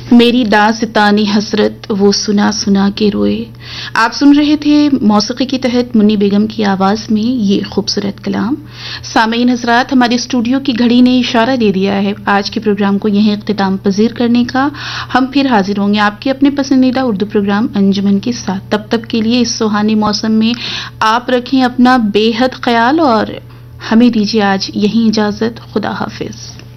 मेरी दास्तानी हसरत वो सुना सुना के रोए। आप सुन रहे थे मौसीकी के तहत मुन्नी बेगम की आवाज में ये खूबसूरत कलाम। सामीन हजरात, हमारे स्टूडियो की घड़ी ने इशारा दे दिया है आज के प्रोग्राम को यहीं इख्तिताम पजीर करने का। हम फिर हाजिर होंगे आपके अपने पसंदीदा उर्दू प्रोग्राम अंजुमन के साथ। तब तक के लिए इस सुहाने मौसम में आप रखें अपना बेहद ख्याल और हमें दीजिए आज यहीं इजाजत। खुदा हाफिज।